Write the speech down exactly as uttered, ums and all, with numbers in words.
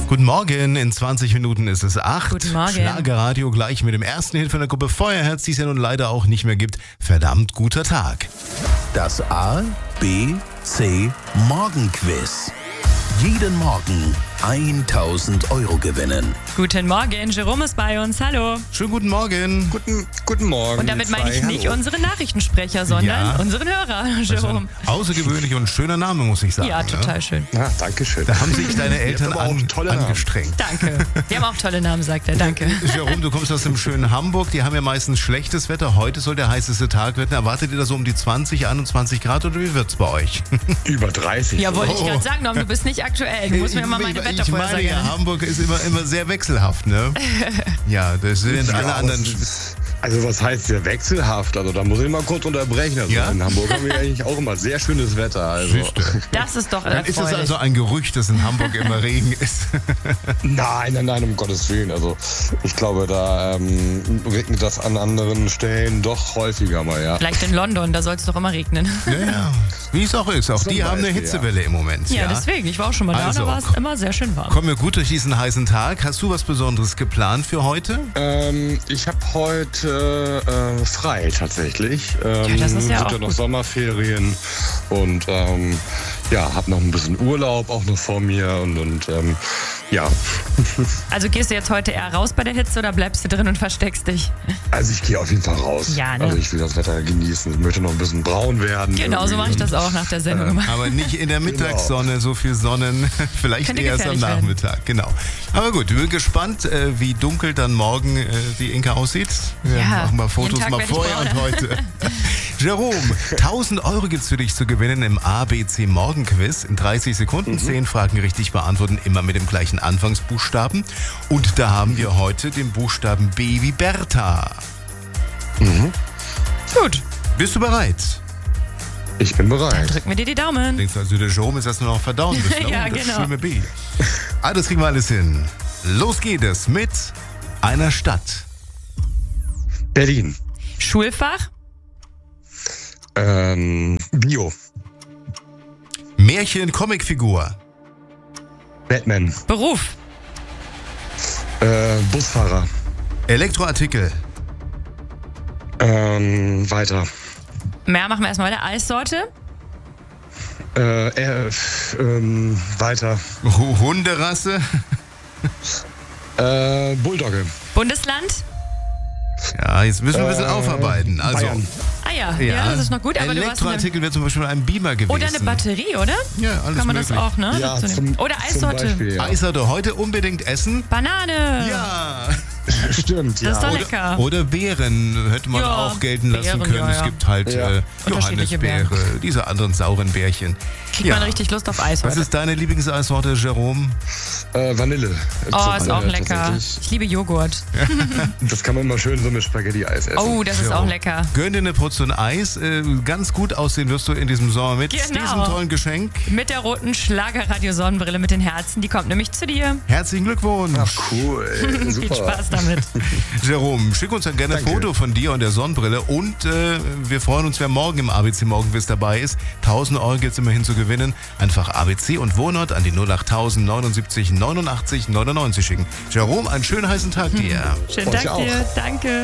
Guten Morgen, in zwanzig Minuten ist es acht. Guten Morgen. Schlagerradio gleich mit dem ersten Hit von der Gruppe Feuerherz, die es ja nun leider auch nicht mehr gibt. Verdammt guter Tag. Das A, B, C Morgenquiz. Jeden Morgen tausend Euro gewinnen. Guten Morgen, Jerome ist bei uns. Hallo. Schönen guten Morgen. Guten, guten Morgen. Und damit zwei. meine ich nicht Hallo. unsere Nachrichtensprecher, sondern Ja. unseren Hörer, Das ist Jerome. ein außergewöhnlich und schöner Name, muss ich sagen. Ja, total ne? schön. Ah, danke schön. Da haben sich deine Eltern aber auch an, tolle Namen. angestrengt. Danke. Wir haben auch tolle Namen, sagt er. Danke. Jerome, du kommst aus dem schönen Hamburg. Die haben ja meistens schlechtes Wetter. Heute soll der heißeste Tag werden. Erwartet ihr da so um die zwanzig, einundzwanzig Grad oder wie wird's bei euch? Über dreißig. Ja, wollte ich Oh. gerade sagen, Norm, du bist nicht aktuell. Du musst mir mal meine ich, ich Wettervorhersage meine ja, nennen. Hamburg ist immer, immer sehr wechselhaft, ne? Ja, das sind alle Ja, anderen... was- Also was heißt ja wechselhaft? Also da muss ich mal kurz unterbrechen. Also Ja? in Hamburg haben wir eigentlich auch immer sehr schönes Wetter. Also Siehste. Das ist doch Dann ist es erfreulich. also ein Gerücht, dass in Hamburg immer Regen ist. nein, nein, nein, um Gottes Willen. Also ich glaube, da ähm, regnet das an anderen Stellen doch häufiger mal, ja. Vielleicht in London, da soll es doch immer regnen. Ja, ja. Wie es auch ist. Auch Zum die haben eine Beispiel, Hitzewelle im Moment. Ja, Ja, deswegen. Ich war auch schon mal da, Also, da war es komm. immer sehr schön warm. Kommen wir gut durch diesen heißen Tag. Hast du was Besonderes geplant für heute? Ähm, ich habe heute äh, frei tatsächlich. Ähm, Ja, das ist ja sind auch ja noch gut. Sommerferien und ähm, ja, habe noch ein bisschen Urlaub auch noch vor mir und, und ähm, ja. Also gehst du jetzt heute eher raus bei der Hitze oder bleibst du drin und versteckst dich? Also ich gehe auf jeden Fall raus. Ja, ne? Also ich will das Wetter genießen. Ich möchte noch ein bisschen braun werden. Genau, so mache ich das auch nach der Sendung immer. Aber nicht in der Mittagssonne, so viel Sonnen. Vielleicht Könnte erst am gefährlich werden. Nachmittag. Genau. Aber gut, wir sind gespannt, äh, wie dunkel dann morgen äh, die Inka aussieht. Wir Ja, machen mal jeden Fotos Tag mal werd ich vorher und brauner. heute. Jerome, tausend Euro gibt's für dich zu gewinnen im A B C Morgenquiz. In dreißig Sekunden, zehn Fragen richtig beantworten, immer mit dem gleichen Anfangsbuchstaben. Und da haben wir heute den Buchstaben B wie Bertha. Gut, Bist du bereit? Ich bin bereit. drücken wir dir die Daumen. Denkst du also, der Jerome ist erst nur noch verdauen müssen? Ja, Oh, das genau. schlimme B. Ah, das kriegen wir alles hin. Los geht es mit einer Stadt. Berlin. Schulfach, Ähm, Bio. Märchen, Comicfigur. Batman. Beruf, Äh, Busfahrer. Elektroartikel. Ähm, weiter. mehr machen wir erstmal weiter. Eissorte, Äh, äh, ähm, weiter. Hu- Hunderasse. Äh, Bulldogge. Bundesland. Ja, jetzt müssen wir ein bisschen Äh, aufarbeiten. Also, Bayern. Ah ja, ja, das ist noch gut. Aber du hast eine, Elektroartikel wäre zum Beispiel ein Beamer gewesen. oder eine Batterie, oder? Ja, alles Kann man möglich. das auch, ne? Ja, dazu zum, nehmen? Oder zum Eissorte. Beispiel, ja. Eissorte heute unbedingt essen. Banane. Ja. Stimmt, ja. Das ist doch Oder- lecker. Oder Beeren hätte man Ja, auch gelten lassen Beeren, können. ja, Es ja. gibt halt Ja. äh, Unterschiedliche Johannisbeere, Beeren. diese anderen sauren Bärchen. Kriegt man richtig Lust auf Eis Was heute. ist deine Lieblingseissorte, Jerome? Äh, Vanille. Oh, Zur ist auch Vanille lecker. tatsächlich. Ich liebe Joghurt. Das kann man immer schön so mit Spaghetti-Eis essen. Oh, das ist auch Jerome. lecker. Gönn dir eine Portion Eis. Äh, ganz gut aussehen wirst du in diesem Sommer mit Genau. diesem tollen Geschenk. Mit der roten Schlagerradio-Sonnenbrille mit den Herzen. Die kommt nämlich zu dir. Herzlichen Glückwunsch. Ach, cool. Super. Viel Spaß damit. Jerome, schick uns dann gerne ein Danke. Foto von dir und der Sonnenbrille. Und äh, wir freuen uns, wer morgen im A B C Morgenquiz dabei ist. tausend Euro gibt es immerhin zu gewinnen. Einfach A B C und Wohnort an die null acht tausend neunundsiebzig neunundachtzig neunundneunzig schicken. Jerome, einen schönen heißen Tag dir. Schönen Euch Dank auch. dir. Danke.